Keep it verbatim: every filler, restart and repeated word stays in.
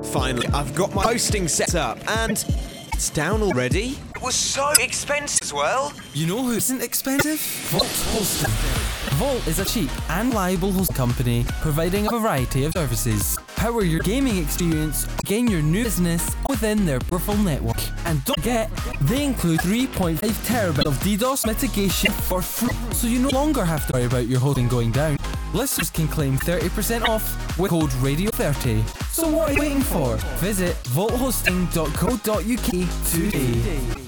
Finally, I've got my hosting set up, and it's down already. It was so expensive as well. You know who isn't expensive? Vault Hosting. Vault is a cheap and reliable host company providing a variety of services. Power your gaming experience, gain your new business within their powerful network. And don't forget, they include three point five terabytes of DDoS mitigation for free, so you no longer have to worry about your hosting going down. Listeners can claim thirty percent off with code radio thirty. So what are you waiting for? Visit vault hosting dot co dot uk today.